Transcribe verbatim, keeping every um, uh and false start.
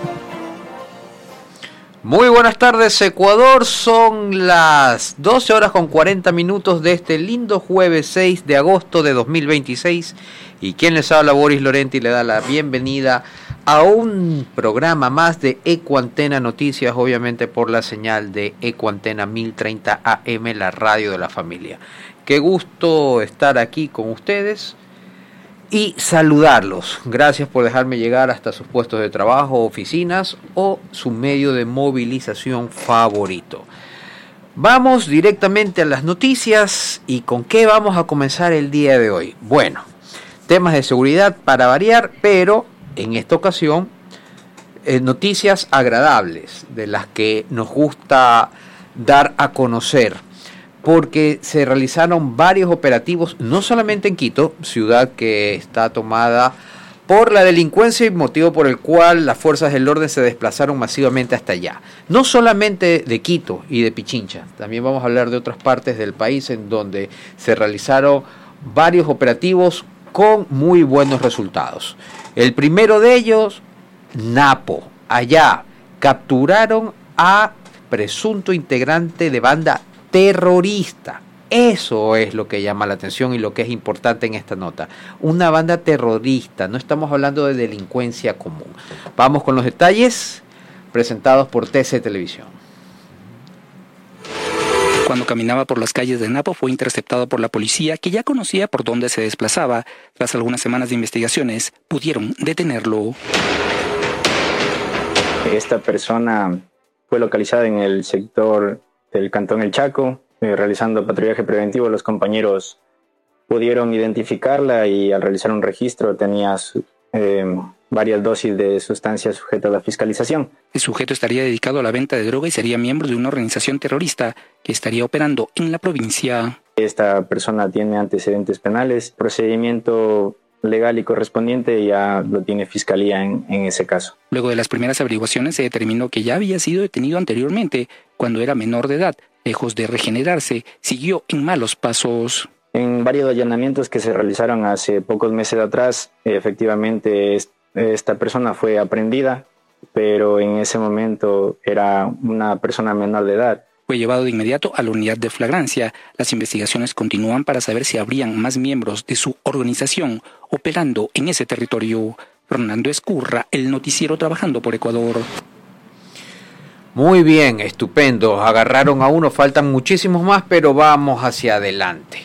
Muy buenas tardes, Ecuador. Son las doce horas con cuarenta minutos de este lindo jueves seis de agosto de dos mil veintiséis. Y quien les habla, Boris Lorenti, le da la bienvenida a un programa más de Ecuantena Noticias, obviamente por la señal de Ecuantena mil treinta A M, la radio de la familia. Qué gusto estar aquí con ustedes y saludarlos. Gracias por dejarme llegar hasta sus puestos de trabajo, oficinas o su medio de movilización favorito. Vamos directamente a las noticias. ¿Y con qué vamos a comenzar el día de hoy? Bueno, temas de seguridad para variar, pero en esta ocasión eh, noticias agradables, de las que nos gusta dar a conocer, porque se realizaron varios operativos, no solamente en Quito, ciudad que está tomada por la delincuencia y motivo por el cual las fuerzas del orden se desplazaron masivamente hasta allá. No solamente de Quito y de Pichincha, también vamos a hablar de otras partes del país en donde se realizaron varios operativos con muy buenos resultados. El primero de ellos, Napo. Allá capturaron a presunto integrante de banda terrorista. Eso es lo que llama la atención y lo que es importante en esta nota. Una banda terrorista, no estamos hablando de delincuencia común. Vamos con los detalles presentados por T C Televisión. Cuando caminaba por las calles de Napo fue interceptado por la policía, que ya conocía por dónde se desplazaba. Tras algunas semanas de investigaciones, pudieron detenerlo. Esta persona fue localizada en el sector del Cantón El Chaco. Eh, realizando patrullaje preventivo, los compañeros pudieron identificarla y al realizar un registro tenía eh, varias dosis de sustancias sujetas a la fiscalización. El sujeto estaría dedicado a la venta de droga y sería miembro de una organización terrorista que estaría operando en la provincia. Esta persona tiene antecedentes penales, procedimiento legal y correspondiente ya lo tiene Fiscalía en, en ese caso. Luego de las primeras averiguaciones se determinó que ya había sido detenido anteriormente cuando era menor de edad. Lejos de regenerarse, siguió en malos pasos. En varios allanamientos que se realizaron hace pocos meses atrás, efectivamente esta persona fue aprehendida, pero en ese momento era una persona menor de edad. Fue llevado de inmediato a la unidad de flagrancia. Las investigaciones continúan para saber si habrían más miembros de su organización operando en ese territorio. Fernando Escurra, el noticiero Trabajando por Ecuador. Muy bien, estupendo. Agarraron a uno, faltan muchísimos más, pero vamos hacia adelante.